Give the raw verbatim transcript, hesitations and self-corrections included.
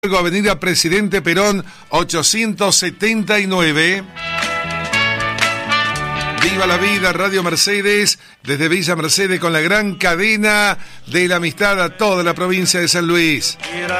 Avenida Presidente Perón ochocientos setenta y nueve. Viva la vida, Radio Mercedes, desde Villa Mercedes con la gran cadena de la amistad a toda la provincia de San Luis.